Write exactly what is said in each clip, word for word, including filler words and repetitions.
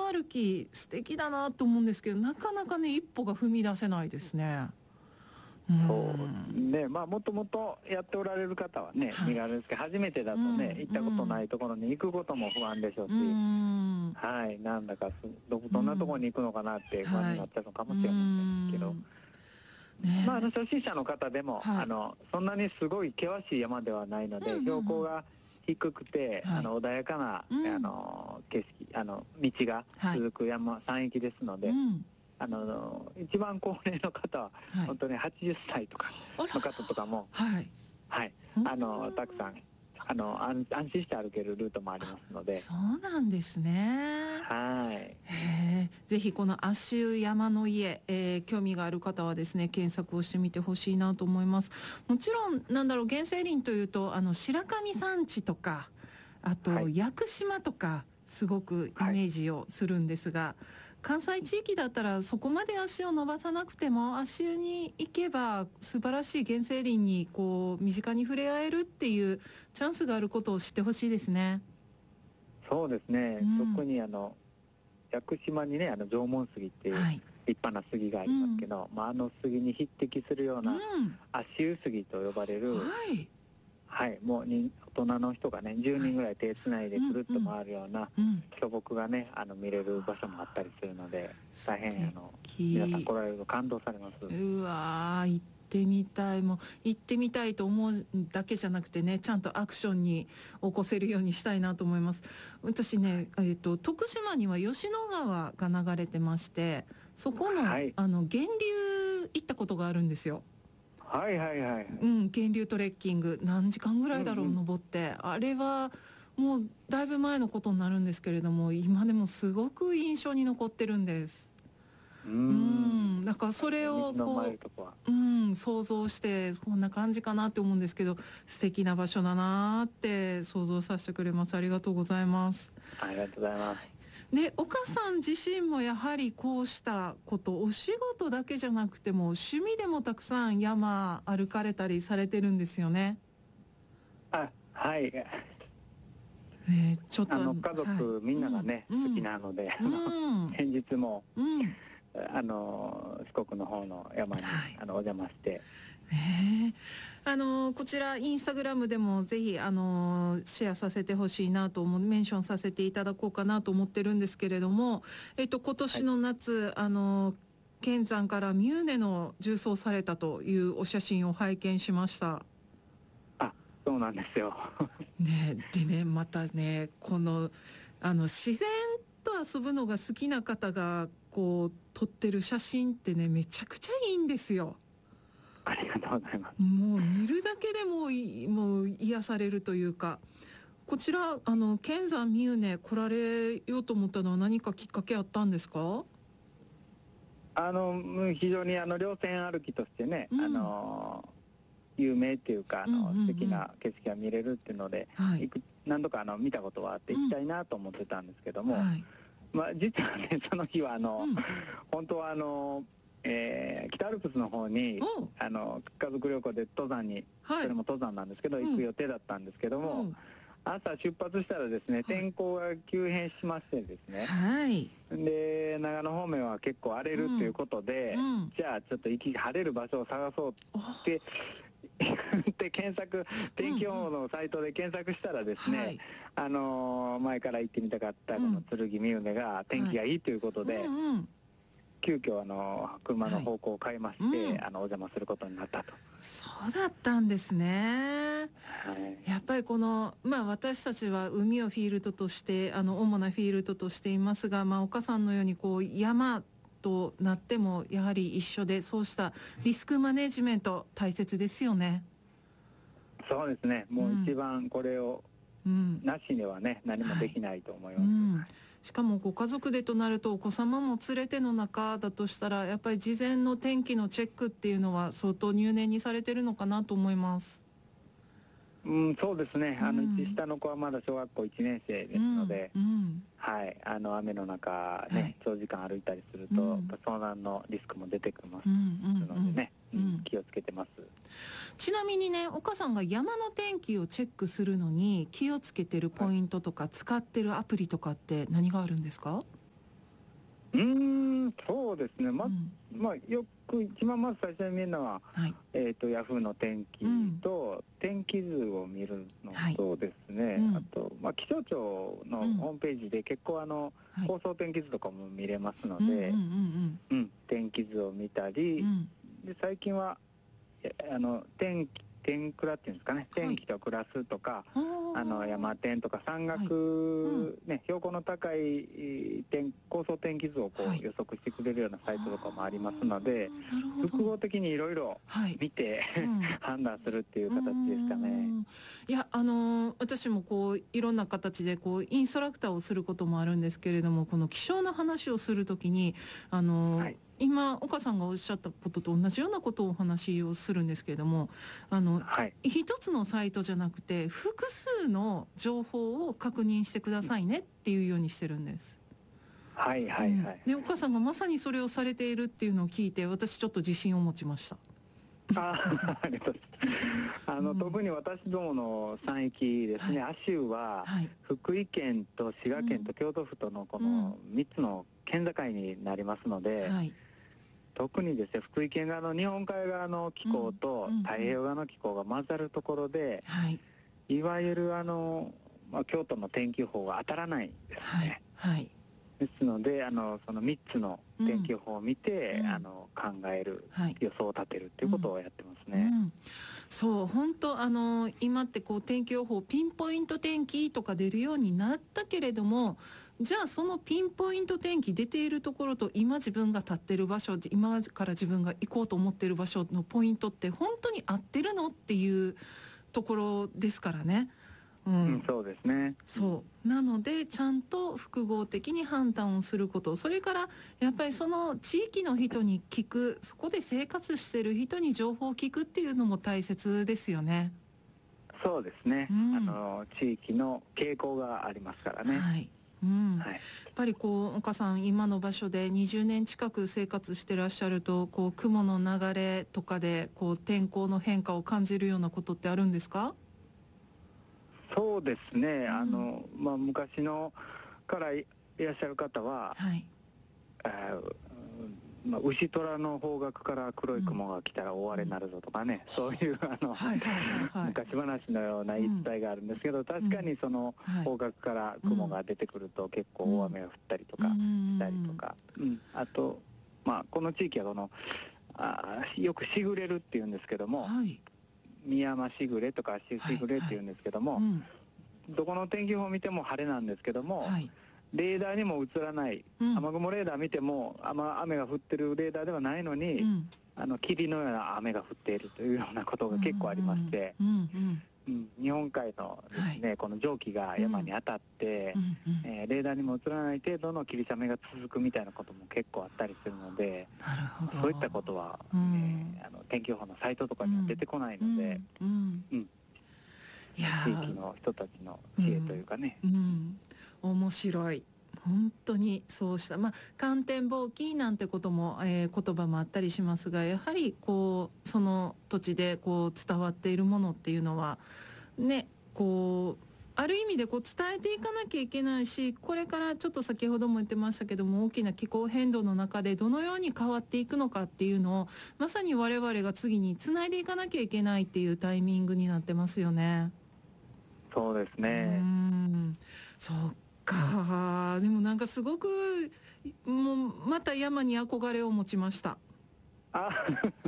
歩き素敵だなと思うんですけど、なかなかね一歩が踏み出せないですね。 そうね、まあもともとやっておられる方はね、 はい、 身軽ですけど、初めてだとね、 うん、 行ったことないところに行くことも不安でしょうし、 うん、 はい、なんだかすどどんなところに行くのかなって不安になっちゃうのかもしれませんけど、まあ、あのね、 初心者の方でも、 はい、 あのそんなにすごい険しい山ではないので、 うんうんうん、 標高が低くて、 はい、 あの穏やかな、 うん、 あの景色、あの道がはい、 続く山、山域ですので、 うん、 あの一番高齢の方は、 はい、 本当にはちじゅっさいとかあら、 の方とかも、 はい、 はい、 うん、 あのたくさんあの安安心して歩けるルートもありますので、 そうなんですね。 はい、 へー、ぜひこの足湯山の家、えー興味がある方はですね検索をしてみてほしいなと思います。もちろんなんだろう、原生林というとあの白神山地とか、あとはい、 屋久島とかすごくイはい、 メージをするんですが、関西地域だったらそこまで足を伸ばさなくても足湯に行けば素晴らしい原生林にこう身近に触れ合えるっていうチャンスがあることを知ってほしいですね。 そうですね、 うん、 特にあの屋久島にね、あの縄文杉っていうはい、 立派な杉がありますけど、うん、まあ、あの杉に匹敵するようなうん、 足湯杉と呼ばれる、 はい、 はい、もうに大人の人がねじゅうにんぐらい手つないでくるっと回るようなうん、 巨木がね、あの見れる場所もあったりするので、 素大変あの敵。 皆さん来られると感動されます。 うわー、行ってみたい。もう行ってみたいと思うだけじゃなくてね、ちゃんとアクションに起こせるようにしたいなと思います。私ね、えっと徳島には吉野川が流れてまして、そこのはいあの源流行ったことがあるんですよ。 はいはいはい、 うん、源流トレッキング何時間ぐらいだろう、 うんうん、 登って、あれはもうだいぶ前のことになるんですけれども、今でもすごく印象に残ってるんです。 うーうん、 ん、だからそれを水の回こるとこは、 う、うん、想像してこんな感じかなって思うんですけど、素敵な場所だなって想像させてくれます。ありがとうございます。 ありがとうございます。 で、岡さん自身もやはりこうしたことお仕事だけじゃなくても趣味でもたくさん山歩かれたりされてるんですよね。 あ、はい、 えー、ちょっとあの家はい、 族みんながね、 うん、 好きなので、 うん、 先日もうん、 あの四国の方の山に、 はい、 あのお邪魔して、 ね、あのこちらインスタグラムでもぜひあのシェアさせてほしいなと思う、メンションさせていただこうかなと思ってるんですけれども、えっと今年の夏、はい、あの剣山からミューネの縦走されたというお写真を拝見しました。 あ、そうなんですよ。 ね、でね、またね、このあの自然と遊ぶのが好きな方がこう撮ってる写真ってね、めちゃくちゃいいんですよ。 ありがとうございます。 もう見るだけでもいもう癒されるというか、こちらあの剣山ミューネ来られようと思ったのは何かきっかけあったんですか？ あの非常にあの稜線歩きとしてね、うん、あの有名っていうか、あの、うんうんうん、素敵な景色が見れるっていうので、はい、何度かあの見たことはあって行きたいなと思ってたんですけども、うん、はい、まあ、実はねその日はあの、うん、本当はあの、えー、北アルプスの方にあの家族旅行で登山に、はい、それも登山なんですけど、うん、行く予定だったんですけども、うん、朝出発したらですね、天候が急変しましてですね、はい、で長野方面は結構荒れるということで、うんうん、じゃあちょっと行き晴れる場所を探そうってで検索、天気予報のサイトで検索したらですね、うんうん、あのー、前から行ってみたかったこの剣ミューネが天気がいいということで、はい、うんうん、急遽あの車の方向を変えまして、はい、うん、あのお邪魔することになったと。 そうだったんですね。はい、やっぱりこの、まあ、私たちは海をフィールドとしてあの主なフィールドとしていますが、まあ、岡さんのようにこう山となってもやはり一緒で、そうしたリスクマネジメント大切ですよね。 そうですね、もう一番これを、うん、なしではね何もできないと思います、はい、うん、 しかもご家族でとなるとお子様も連れての中だとしたら、やっぱり事前の天気のチェックっていうのは相当入念にされてるのかなと思います。 うん、そうですね、あの一下の子はまだ小学校いちねん生ですので、うんうん、はい、あの雨の中ね、はい、長時間歩いたりすると、うん、遭難のリスクも出てきますのでね、うんうんうん、気をつけてます。 ちなみにね、岡さんが山の天気をチェックするのに気をつけてるポイントとか、はい、使ってるアプリとかって何があるんですか？ うーん、そうですね。ま、うん、まあ、よく、一番まず最初に見るのは、はい、えっと、ヤフーの天気と、うん、天気図を見るのとですね、はい、うん、あと、まあ、気象庁のホームページで結構あの、うん、放送天気図とかも見れますので、うん、天気図を見たり、うん、で、最近は、あの、天気、天クラっていうんですかね、天気とクラスとか、はい、あの山天とか山岳、はい、うんね、標高の高い天高層天気図をこう、はい、予測してくれるようなサイトとかもありますので、複合的にいろいろ見て、はい、うん、判断するっていう形ですかね。 いや、あのー、私もこういろんな形でこうインストラクターをすることもあるんですけれども、この気象の話をするときに、あのーはい、今岡さんがおっしゃったことと同じようなことをお話をするんですけれども、あの、はい、一つのサイトじゃなくて複数の情報を確認してくださいねっていうようにしてるんです。 はいはいはい、 うん、で岡さんがまさにそれをされているっていうのを聞いて、私ちょっと自信を持ちました。 あありがとうございます。あの、うん、特に私どもの山域ですね、はい、亜州は福井県と滋賀県と京都府とのこのみっつの県境になりますので、はい、特にですね、福井県側の日本海側の気候と太平洋側の気候が混ざるところで、はい、いわゆるあの、まあ、京都の天気予報が当たらないんですね。はいはい、ですので、あのそのみっつの天気予報を見て、うん、あの考える、はい、予想を立てるっていうことをやってますね。うんうん、 そう、本当あの今ってこう天気予報ピンポイント天気とか出るようになったけれども、じゃあそのピンポイント天気出ているところと今自分が立ってる場所、今から自分が行こうと思ってる場所のポイントって本当に合ってるのっていうところですからね。 うんうん、そうですね。 そうなのでちゃんと複合的に判断をすること、それからやっぱりその地域の人に聞く、そこで生活してる人に情報を聞くっていうのも大切ですよね。 そうですね、うん、あの地域の傾向がありますからね。はい、 うんはい、やっぱりこう岡さん今の場所でにじゅうねん近く生活してらっしゃると、こう雲の流れとかでこう天候の変化を感じるようなことってあるんですか？ そうですね、うん、あのまあ、昔のからいらっしゃる方は、はいあまあ、牛虎の方角から黒い雲が来たら大荒れになるぞとかね、うん、そういうあの、はいはいはいはい、昔話のような言い伝えがあるんですけど、確かにその方角から雲が出てくると結構大雨が降ったりとかしたりとか、うんうん、あと、まあ、この地域はこのあよくしぐれるっていうんですけども、はい宮山しぐれとか足しぐれっていうんですけども、はいはいうん、どこの天気予報を見ても晴れなんですけども、はい、レーダーにも映らない、うん、雨雲レーダー見ても雨が降ってるレーダーではないのに、うん、あの霧のような雨が降っているというようなことが結構ありまして、うんうんうん、日本海のですね、はい、この蒸気が山に当たって、うんうんえー、レーダーにも映らない程度の霧雨が続くみたいなことも結構あったりするので、なるほどそういったことは、うんえー、あの天気予報のサイトとかには出てこないので、うんうんうん、いや地域の人たちの知恵というかね、うんうん、 面白い。本当にそうした、まあ、観天望気なんてことも、えー、言葉もあったりしますが、やはりこうその土地でこう伝わっているものっていうのはね、こうある意味でこう伝えていかなきゃいけないし、これからちょっと先ほども言ってましたけども、大きな気候変動の中でどのように変わっていくのかっていうのをまさに我々が次につないでいかなきゃいけないっていうタイミングになってますよね。 そうですね。 うーん、そうか。でもなんかすごくもうまた山に憧れを持ちました。 あ、うん、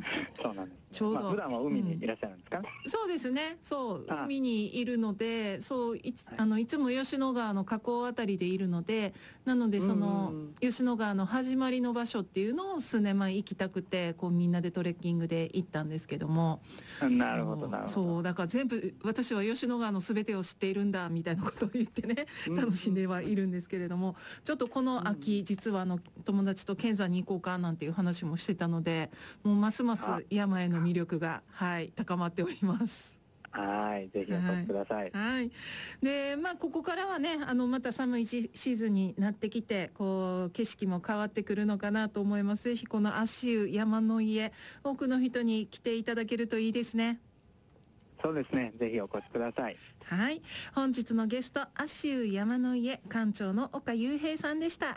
そうなんです、ね。ちょうど、まあ、普段は海にいらっしゃるんですか？ うん、そうですね。そう海にいるので、そういつ、はい、あのいつも吉野川の河口あたりでいるので、なのでその吉野川の始まりの場所っていうのを数年前行きたくて、こうみんなでトレッキングで行ったんですけども。 なるほどなるほど。 そうだから全部私は吉野川のすべてを知っているんだみたいなことを言ってね、楽しんではいるんですけれども、ちょっとこの秋実はあの友達と剣山に行こうかなんていう話もしてたので、もうますます山への魅力が、はい、高まっております。 はい、ぜひお越しください。 はい、はい、で、まあここからはね、あのまた寒いシーズンになってきて、こう景色も変わってくるのかなと思います。ぜひこの足湯山の家、多くの人に来ていただけるといいですね。 そうですね。ぜひお越しください。 はい、本日のゲスト、足湯山の家館長の岡雄平さんでした。